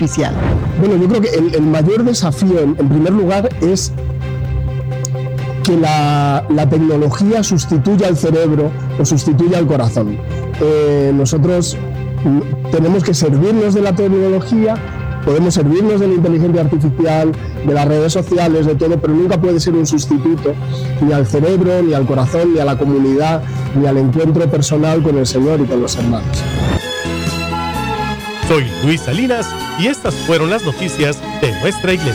artificial? Bueno, yo creo que el mayor desafío, en primer lugar, es que la tecnología sustituya al cerebro o sustituya al corazón. Nosotros tenemos que servirnos de la tecnología, podemos servirnos de la inteligencia artificial, de las redes sociales, de todo, pero nunca puede ser un sustituto ni al cerebro, ni al corazón, ni a la comunidad, ni al encuentro personal con el Señor y con los hermanos. Soy Luis Salinas y estas fueron las noticias de nuestra iglesia.